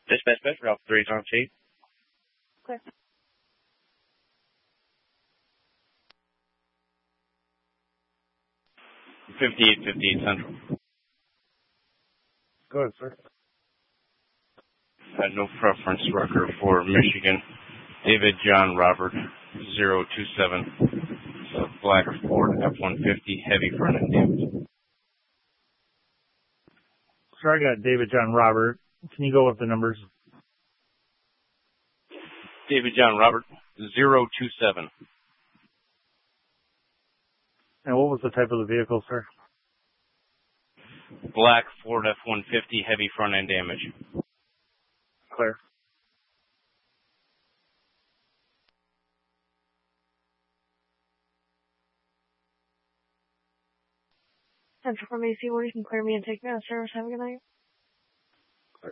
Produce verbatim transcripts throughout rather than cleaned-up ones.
Dispatch best route three is on tape. Clear. fifty-eight fifty-eight Central. Go ahead, sir. Uh, no preference record for Michigan. David John Robert, zero two seven. Uh, black Ford F one fifty, heavy front end damage. Sir, I got David John Robert. Can you go with the numbers? David John Robert, zero two seven. And what was the type of the vehicle, sir? Black Ford F one fifty, heavy front end damage. Clear. Central from A C one, you can clear me and take me out of service. Have a good night. Clear.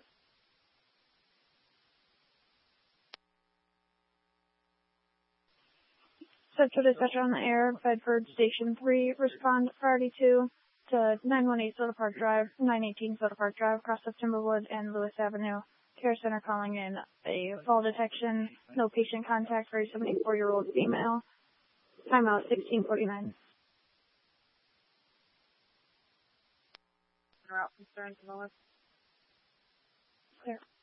Central dispatcher on the air, Bedford Station three, respond priority two to nine one eight Soda Park Drive, nine eighteen Soda Park Drive, across of Timberwood and Lewis Avenue. Care Center calling in a fall detection, no patient contact for a seventy-four-year-old female. Timeout sixteen forty-nine. Route concerns, Lois. Clear.